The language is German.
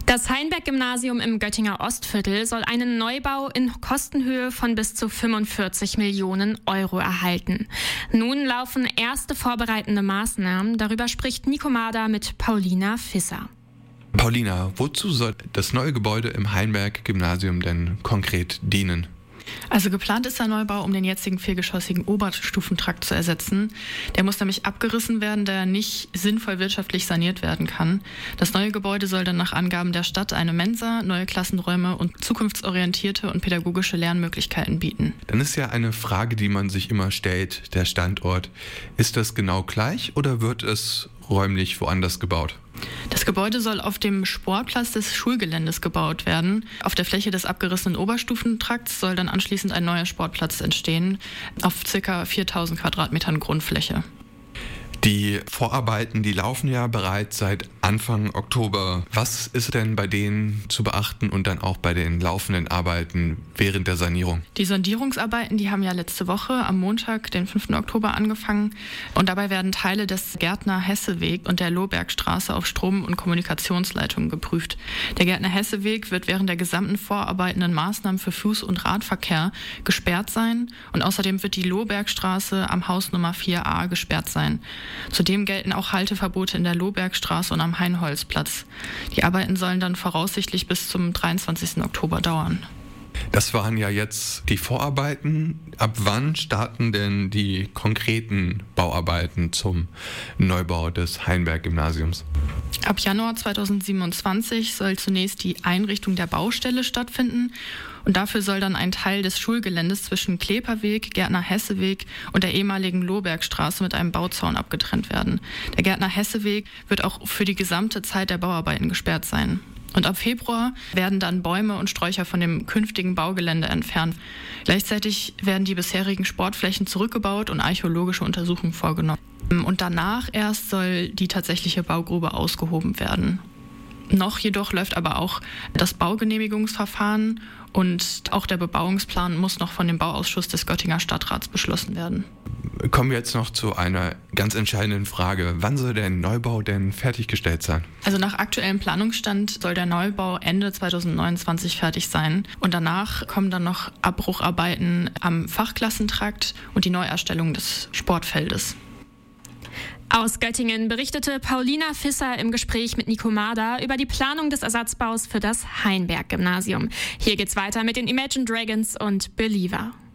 Das Heinberg-Gymnasium im Göttinger Ostviertel soll einen Neubau in Kostenhöhe von bis zu 45 Millionen Euro erhalten. Nun laufen erste vorbereitende Maßnahmen. Darüber spricht Nico Mader mit Paulina Fisser. Paulina, wozu soll das neue Gebäude im Heinberg-Gymnasium denn konkret dienen? Also geplant ist der Neubau, um den jetzigen viergeschossigen Oberstufentrakt zu ersetzen. Der muss nämlich abgerissen werden, da er nicht sinnvoll wirtschaftlich saniert werden kann. Das neue Gebäude soll dann nach Angaben der Stadt eine Mensa, neue Klassenräume und zukunftsorientierte und pädagogische Lernmöglichkeiten bieten. Dann ist ja eine Frage, die man sich immer stellt, der Standort. Ist das genau gleich oder wird es räumlich woanders gebaut? Das Gebäude soll auf dem Sportplatz des Schulgeländes gebaut werden. Auf der Fläche des abgerissenen Oberstufentrakts soll dann anschließend ein neuer Sportplatz entstehen, auf ca. 4.000 Quadratmetern Grundfläche. Die Vorarbeiten, die laufen ja bereits seit Anfang Oktober. Was ist denn bei denen zu beachten und dann auch bei den laufenden Arbeiten während der Sanierung? Die Sondierungsarbeiten, die haben ja letzte Woche am Montag, den 5. Oktober angefangen. Und dabei werden Teile des Gärtner-Hesse-Weg und der Lohbergstraße auf Strom- und Kommunikationsleitungen geprüft. Der Gärtner-Hesse-Weg wird während der gesamten vorarbeitenden Maßnahmen für Fuß- und Radverkehr gesperrt sein. Und außerdem wird die Lohbergstraße am Haus Nummer 4a gesperrt sein. Zudem gelten auch Halteverbote in der Lohbergstraße und am Heinholzplatz. Die Arbeiten sollen dann voraussichtlich bis zum 23. Oktober dauern. Das waren ja jetzt die Vorarbeiten. Ab wann starten denn die konkreten Bauarbeiten zum Neubau des Heinberg-Gymnasiums? Ab Januar 2027 soll zunächst die Einrichtung der Baustelle stattfinden. Und dafür soll dann ein Teil des Schulgeländes zwischen Kleperweg, Gärtner-Hesse-Weg und der ehemaligen Lohbergstraße mit einem Bauzaun abgetrennt werden. Der Gärtner-Hesse-Weg wird auch für die gesamte Zeit der Bauarbeiten gesperrt sein. Und ab Februar werden dann Bäume und Sträucher von dem künftigen Baugelände entfernt. Gleichzeitig werden die bisherigen Sportflächen zurückgebaut und archäologische Untersuchungen vorgenommen. Und danach erst soll die tatsächliche Baugrube ausgehoben werden. Noch jedoch läuft aber auch das Baugenehmigungsverfahren und auch der Bebauungsplan muss noch von dem Bauausschuss des Göttinger Stadtrats beschlossen werden. Kommen wir jetzt noch zu einer ganz entscheidenden Frage. Wann soll der Neubau denn fertiggestellt sein? Also nach aktuellem Planungsstand soll der Neubau Ende 2029 fertig sein. Und danach kommen dann noch Abbrucharbeiten am Fachklassentrakt und die Neuerstellung des Sportfeldes. Aus Göttingen berichtete Paulina Fisser im Gespräch mit Nico Mader über die Planung des Ersatzbaus für das Heinberg-Gymnasium. Hier geht's weiter mit den Imagine Dragons und Believer.